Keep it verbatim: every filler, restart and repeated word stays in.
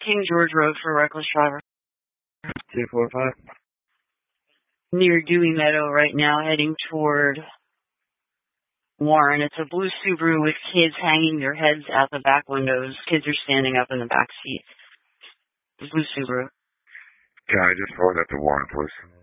King George Road for a reckless driver. two four five. Near Dewey Meadow right now, heading toward Warren. It's a blue Subaru with kids hanging their heads out the back windows. Kids are standing up in the back seat. Blue Subaru. Can I just forward that to Warren, please?